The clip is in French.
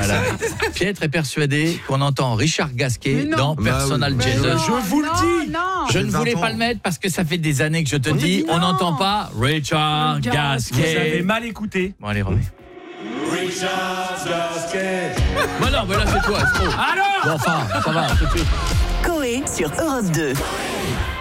Voilà. Pietre est persuadé qu'on entend Richard Gasquet dans Personal Jesus. Je vous le dis. Je ne voulais pas le mettre parce que ça fait des années que je te dis, on n'entend pas Richard Gasquet. Vous avez mal écouté. Bon, allez, remets. Richard Gasquet. Bon, non, mais là, c'est toi, c'est trop. Alors Bon, enfin, ça va, tout de suite. Coé sur Europe 2.